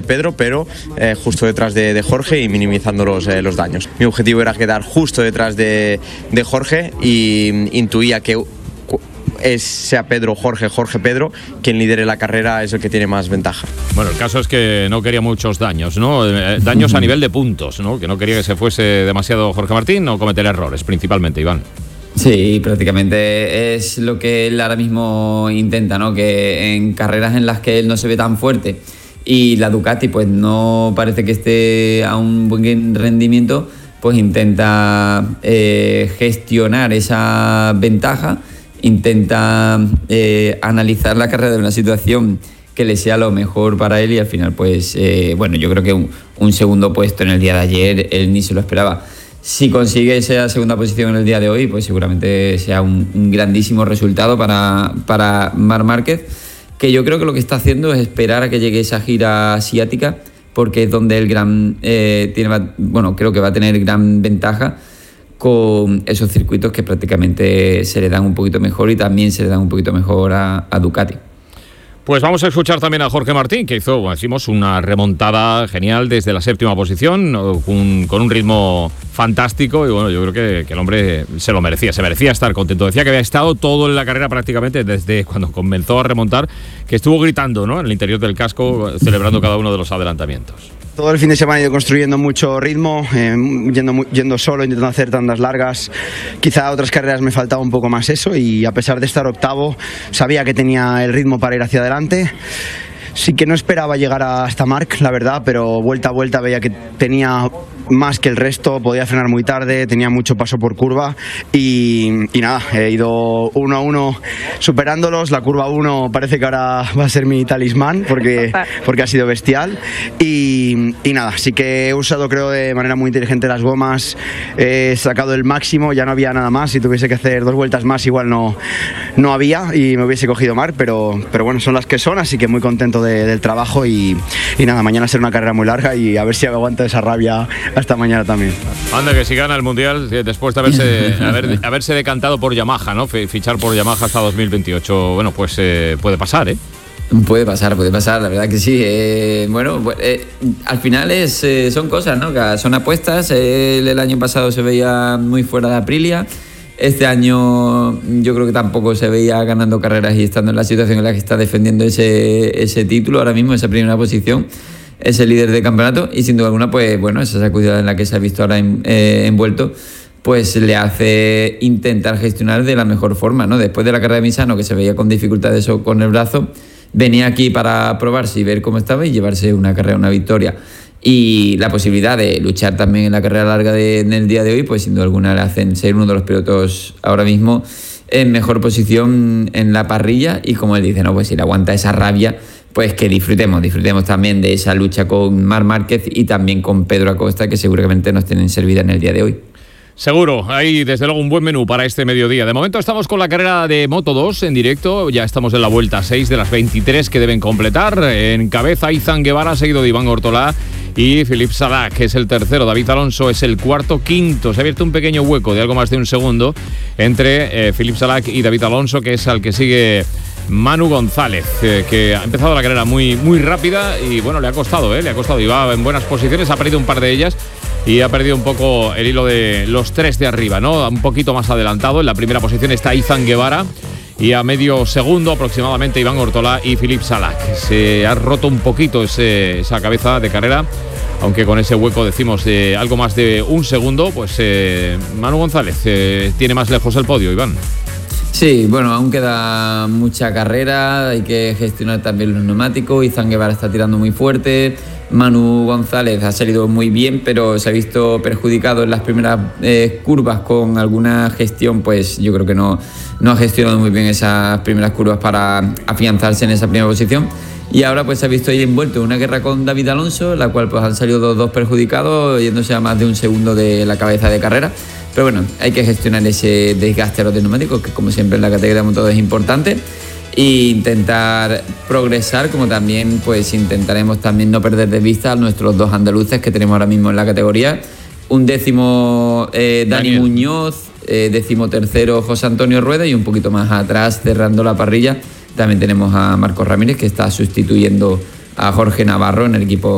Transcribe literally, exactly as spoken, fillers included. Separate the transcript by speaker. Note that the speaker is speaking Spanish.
Speaker 1: Pedro, pero eh, justo detrás de, de Jorge y minimizando los, eh, los daños. Mi objetivo era quedar justo detrás de, de Jorge y intuía que es, sea Pedro Jorge, Jorge Pedro, quien lidere la carrera es el que tiene más ventaja.
Speaker 2: Bueno, el caso es que no quería muchos daños, ¿no? Daños a nivel de puntos, ¿no? Que no quería que se fuese demasiado Jorge Martín o cometer errores, principalmente, Iván.
Speaker 3: Sí, prácticamente es lo que él ahora mismo intenta, ¿no? Que en carreras en las que él no se ve tan fuerte y la Ducati pues no parece que esté a un buen rendimiento, pues intenta eh, gestionar esa ventaja, intenta eh, analizar la carrera de una situación que le sea lo mejor para él y al final pues eh, bueno, yo creo que un, un segundo puesto en el día de ayer él ni se lo esperaba. Si consigue esa segunda posición en el día de hoy, pues seguramente sea un, un grandísimo resultado para, para Marc Márquez, que yo creo que lo que está haciendo es esperar a que llegue esa gira asiática, porque es donde el gran eh, tiene, bueno, creo que va a tener gran ventaja con esos circuitos que prácticamente se le dan un poquito mejor y también se le dan un poquito mejor a, a Ducati.
Speaker 2: Pues vamos a escuchar también a Jorge Martín, que hizo, bueno, decimos, una remontada genial desde la séptima posición, con, con un ritmo fantástico y bueno, yo creo que, que el hombre se lo merecía, se merecía estar contento. Decía que había estado todo en la carrera prácticamente desde cuando comenzó a remontar, que estuvo gritando, ¿no?, en el interior del casco, celebrando cada uno de los adelantamientos.
Speaker 4: Todo el fin de semana he ido construyendo mucho ritmo, eh, yendo, yendo solo, intentando hacer tandas largas. Quizá otras carreras me faltaba un poco más eso y a pesar de estar octavo sabía que tenía el ritmo para ir hacia adelante. Sí que no esperaba llegar hasta Marc, la verdad, pero vuelta a vuelta veía que tenía más que el resto, podía frenar muy tarde, tenía mucho paso por curva y, y nada, he ido uno a uno superándolos. La curva uno parece que ahora va a ser mi talismán porque, porque ha sido bestial y, y nada, sí que he usado, creo, de manera muy inteligente las gomas, he sacado el máximo, ya no había nada más. Si tuviese que hacer dos vueltas más igual no, no había y me hubiese cogido Marc, pero, pero bueno, son las que son, así que muy contento de, del trabajo y, y nada, mañana será una carrera muy larga y a ver si aguanto esa rabia hasta mañana también.
Speaker 2: Anda, que si gana el Mundial después de haberse, haber, haberse decantado por Yamaha, ¿no? Fichar por Yamaha hasta dos mil veintiocho, bueno, pues eh, puede pasar, ¿eh?
Speaker 3: Puede pasar, puede pasar, la verdad que sí. Eh, bueno, eh, al final es, eh, son cosas, ¿no? Que son apuestas. Él el año pasado se veía muy fuera de Aprilia. Este año yo creo que tampoco se veía ganando carreras y estando en la situación en la que está defendiendo ese, ese título ahora mismo, esa primera posición. Es el líder de campeonato y sin duda alguna, pues bueno, esa sacudida en la que se ha visto ahora en, eh, envuelto, pues le hace intentar gestionar de la mejor forma, ¿no? Después de la carrera de Misano, que se veía con dificultades o con el brazo, venía aquí para probarse y ver cómo estaba y llevarse una carrera, una victoria. Y la posibilidad de luchar también en la carrera larga de, en el día de hoy, pues sin duda alguna le hacen ser uno de los pilotos ahora mismo en mejor posición en la parrilla y como él dice, no, pues si le aguanta esa rabia, pues que disfrutemos, disfrutemos también de esa lucha con Marc Márquez y también con Pedro Acosta, que seguramente nos tienen servida en el día de hoy.
Speaker 2: Seguro, hay desde luego un buen menú para este mediodía. De momento estamos con la carrera de Moto dos en directo, ya estamos en la vuelta seis de las veintitrés que deben completar. En cabeza Izan Guevara, seguido de Iván Ortolá y Philippe Salac, que es el tercero. David Alonso es el cuarto, quinto. Se ha abierto un pequeño hueco de algo más de un segundo entre eh, Philippe Salac y David Alonso, que es al que sigue Manu González, eh, que ha empezado la carrera muy, muy rápida y bueno, le ha costado, ¿eh? le ha costado, iba en buenas posiciones, ha perdido un par de ellas y ha perdido un poco el hilo de los tres de arriba, ¿no? Un poquito más adelantado, en la primera posición está Izan Guevara y a medio segundo aproximadamente Iván Ortolá y Philippe Salac. Se ha roto un poquito ese, esa cabeza de carrera, aunque con ese hueco decimos de algo más de un segundo, pues eh, Manu González eh, tiene más lejos el podio, Iván.
Speaker 3: Sí, bueno, aún queda mucha carrera, hay que gestionar también los neumáticos. Izan Guevara está tirando muy fuerte, Manu González ha salido muy bien, pero se ha visto perjudicado en las primeras eh, curvas con alguna gestión, pues yo creo que no, no ha gestionado muy bien esas primeras curvas para afianzarse en esa primera posición. Y ahora pues se ha visto ahí envuelto en una guerra con David Alonso, la cual pues han salido los dos perjudicados, yéndose a más de un segundo de la cabeza de carrera. Pero bueno, hay que gestionar ese desgaste a los neumáticos, que como siempre en la categoría de Moto dos es importante, e intentar progresar, como también pues intentaremos también no perder de vista a nuestros dos andaluces que tenemos ahora mismo en la categoría. Un décimo eh, Dani Daniel. Muñoz, eh, décimo tercero José Antonio Rueda y un poquito más atrás, cerrando la parrilla, también tenemos a Marcos Ramírez, que está sustituyendo a Jorge Navarro en el equipo